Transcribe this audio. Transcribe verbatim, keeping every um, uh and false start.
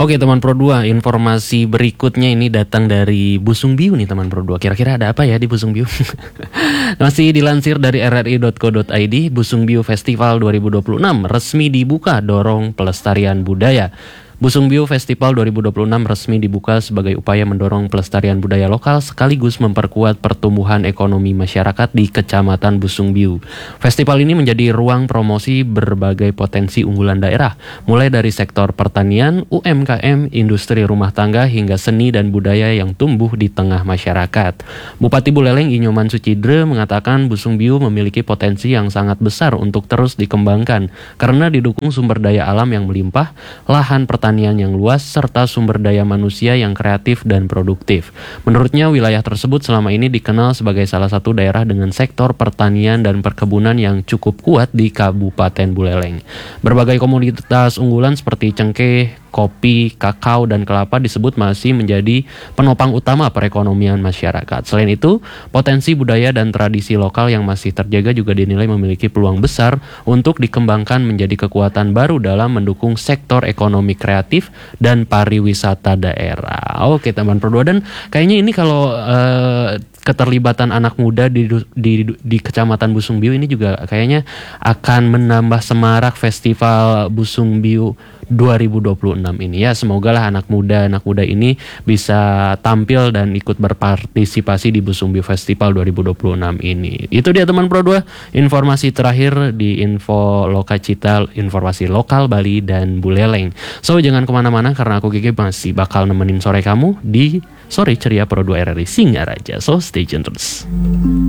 Oke teman Pro dua, informasi berikutnya ini datang dari Busung Biu nih teman Pro dua. Kira-kira ada apa ya di Busung Biu? Masih dilansir dari r r i dot co dot i d, Busung Biu Festival dua ribu dua puluh enam resmi dibuka, dorong pelestarian budaya. Busung Biu Festival dua ribu dua puluh enam resmi dibuka sebagai upaya mendorong pelestarian budaya lokal sekaligus memperkuat pertumbuhan ekonomi masyarakat di Kecamatan Busung Biu. Festival ini menjadi ruang promosi berbagai potensi unggulan daerah, mulai dari sektor pertanian, U M K M, industri rumah tangga, hingga seni dan budaya yang tumbuh di tengah masyarakat. Bupati Buleleng Inyoman Sucidre mengatakan Busung Biu memiliki potensi yang sangat besar untuk terus dikembangkan karena didukung sumber daya alam yang melimpah, lahan pertanian pertanian yang luas, serta sumber daya manusia yang kreatif dan produktif. Menurutnya, wilayah tersebut selama ini dikenal sebagai salah satu daerah dengan sektor pertanian dan perkebunan yang cukup kuat di Kabupaten Buleleng. Berbagai komoditas unggulan seperti cengkeh, kopi, kakao, dan kelapa disebut masih menjadi penopang utama perekonomian masyarakat. Selain itu, potensi budaya dan tradisi lokal yang masih terjaga juga dinilai memiliki peluang besar untuk dikembangkan menjadi kekuatan baru dalam mendukung sektor ekonomi kreatif dan pariwisata daerah. Oke teman Pro dua, dan kayaknya ini kalau uh, keterlibatan anak muda di, di di Kecamatan Busung Biu ini juga kayaknya akan menambah semarak Festival Busung Biu dua ribu dua puluh enam ini ya. Semoga lah anak muda anak muda ini bisa tampil dan ikut berpartisipasi di Busung Biu Festival dua ribu dua puluh enam ini. Itu dia teman Pro dua, informasi terakhir di Info Lokacita, informasi lokal Bali dan Buleleng. So jangan kemana-mana karena aku Gigi masih bakal nemenin sore kamu di Sore Ceria Pro dua R R I Singaraja. So stay tune terus.